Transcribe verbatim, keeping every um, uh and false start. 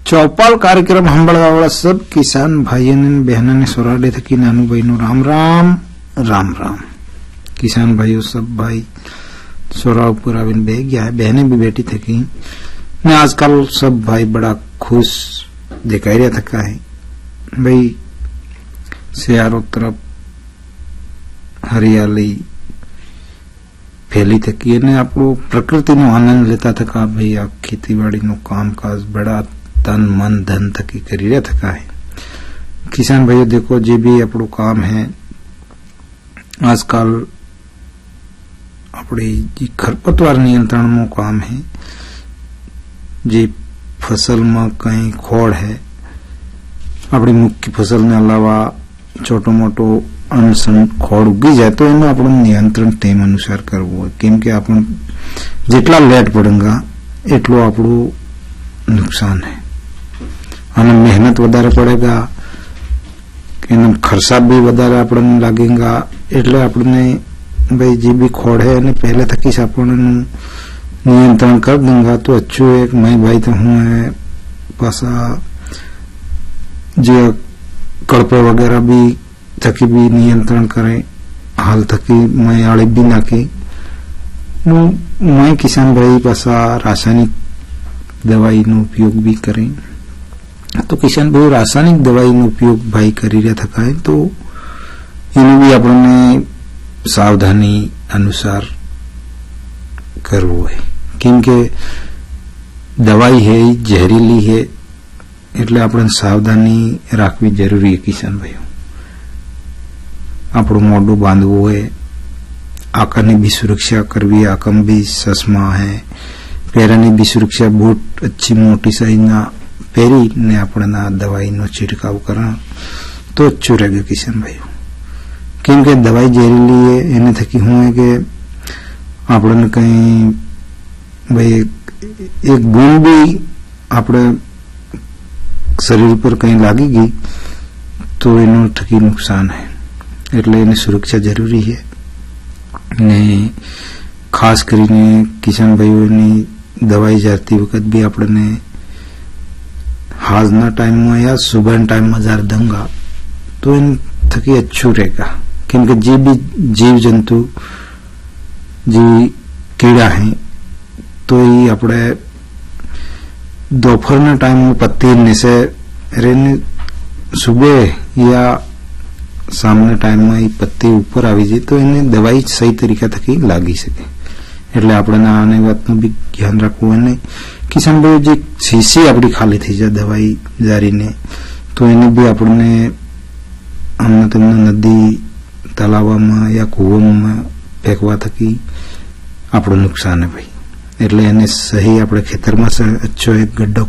चौपाल कार्यक्रम सांभळवा वाला सब किसान भाई ने बहनों ने सोराडे थकी नानू भाई नो राम राम राम राम। किसान भाइयों सब भाई सोरा ऊपर आविन बह गया है, बहनें भी बैठी थकी ने आजकल सब भाई बड़ा खुश दिखाई रहा थका है भाई। चारों तरफ हरियाली फैली थकी ने आपको प्रकृति नो आनंद लेता थका भाई। आ खेतीबाड़ी नो कामकाज बड़ा तन मन धन थकी करी रहा थका है। किसान भाइयों देखो जे भी अपनो काम है आजकल अपने खरपतवार नियंत्रण में काम है। जे फसल में कहीं खोड़ है अपनी मुख्य फसल ने अलावा छोटो मोटो अनसन खोड़ उगी जाए तो एनु आपण नियंत्रण टेम अनुसार करवो है, केम के आपण जेटला लेट पड़ेगा एटलो आपणो नुकसान है અને મહેનત વધારે પડેગા એનો ખર્ચા भी વધારે આપણને લાગેગા। એટલે આપણને भाई जी भी खोड़ है ने पहले तक ही अपन नियंत्रण कर देंगे तो अच्छो है। मैं भाई तो हूँ है पासा जे कड़पे वगैरह भी थकी भी नियंत्रण करें हाल थकी मैं आड़े भी नाके मैं किसान भाई पासा रासायनिक दवाई नो उपयोग भी करें। तो किसान भाई रासायनिक दवाई नो उपयोग भाई करी रहा थका है तो इन्हें भी अपने सावधानी अनुसार करवो है, क्योंकि दवाई है जहरीली है એટલે આપણે સાવધાની રાખવી જરૂરી है। किसान भाइयों આપણું મોઢું બાંધવું है, આંખની भी सुरक्षा करवी, आंखम भी चश्मा है, पैरानी भी सुरक्षा बूट अच्छी मोटी साइज ना पहरी ने अपना दवाई नो छिड़काव करना तो अच्छो रहेगा। किसान भाइयों क्योंकि दवाई जहरीली है एने थकी हूँ है कि आपने कहीं भाई एक गुण भी अपने शरीर पर कहीं लागेगी तो एनो थकी नुकसान है, એટલે એની સુરક્ષા જરૂરી है ने खास કરીને किसान भाईओनी दवाई जाती वक्त भी आपने हाजना टाइम में या सुबह टाइम में जार देंगा तो इन थकी अच्छो रहेगा। क्योंकि जे भी जीव जंतु जी कीड़ा है तो ये अपने दोपहर ना टाइम में पत्ती नीचे रहने सुबह या सामने टाइम में पत्ती ऊपर आवी जाए तो इन्हें दवाई सही तरीका थकी लागी सके। એટલે આપણે આને વાતનું भी ध्यान રાખવું અને કિસાન ભાઈ જે સીસી આપણી ખાલી થઈ જાય દવાઈ જારીને તો એને भी આપણને અમને તમને નદી તલાવમાં या કૂવામાં ફેંકવા થકી આપણું નુકસાન है भाई। એટલે એને સહી આપણે ખેતરમાં अच्छो एक गड्ढो